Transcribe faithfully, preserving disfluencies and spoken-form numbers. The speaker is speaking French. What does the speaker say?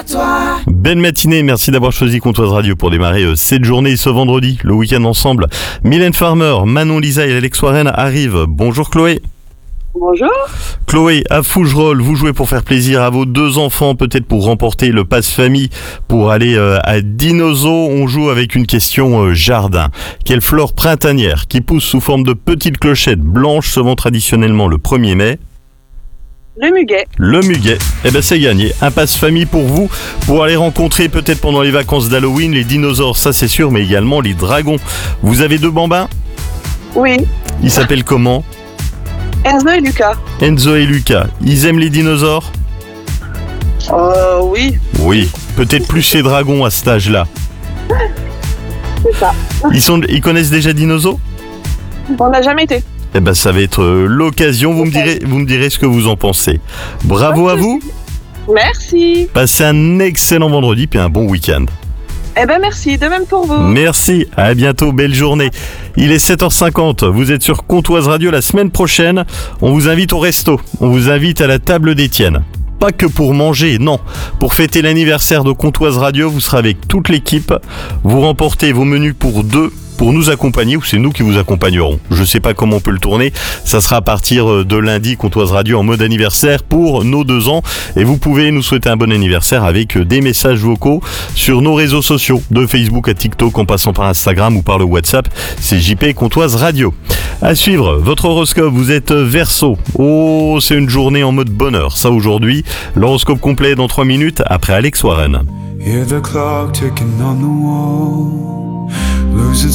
à toi. Belle matinée, merci d'avoir choisi Comtoise Radio pour démarrer euh, cette journée ce vendredi, le week-end ensemble. Mylène Farmer, Manon Lisa et Alex Warren arrivent. Bonjour Chloé. Bonjour. Chloé, à Fougerolles, vous jouez pour faire plaisir à vos deux enfants, peut-être pour remporter le pass famille pour aller euh, à Dinozo. On joue avec une question euh, jardin. Quelle fleur printanière qui pousse sous forme de petites clochettes blanches se vend traditionnellement le premier mai? Le muguet. Le muguet. Eh ben c'est gagné. Un pass famille pour vous, pour aller rencontrer peut-être pendant les vacances d'Halloween les dinosaures, ça c'est sûr, mais également les dragons. Vous avez deux bambins? Oui. Ils s'appellent comment? Enzo et Lucas. Enzo et Lucas. Ils aiment les dinosaures? Euh, oui. Oui. Peut-être plus les dragons à cet âge-là. C'est ça. Ils, sont, ils connaissent déjà Dinozo? On n'a jamais été. Eh ben ça va être euh, l'occasion. Vous me direz, vous me direz ce que vous en pensez. Bravo à vous. Merci. Passez un excellent vendredi puis un bon week-end. Eh ben merci, de même pour vous. Merci, à bientôt, belle journée. Il est sept heures cinquante, vous êtes sur Comtoise Radio. La semaine prochaine, on vous invite au resto, on vous invite à la table d'Étienne. Pas que pour manger, non. Pour fêter l'anniversaire de Comtoise Radio, vous serez avec toute l'équipe. Vous remportez vos menus pour deux pour nous accompagner, ou c'est nous qui vous accompagnerons. Je sais pas comment on peut le tourner. Ça sera à partir de lundi, Comtoise Radio en mode anniversaire pour nos deux ans. Et vous pouvez nous souhaiter un bon anniversaire avec des messages vocaux sur nos réseaux sociaux, de Facebook à TikTok en passant par Instagram ou par le WhatsApp. C'est J P Comtoise Radio. À suivre, votre horoscope, vous êtes Verseau. Oh, c'est une journée en mode bonheur, ça aujourd'hui. L'horoscope complet dans trois minutes après Alex Warren. Hear the clock ticking on the wall. Loses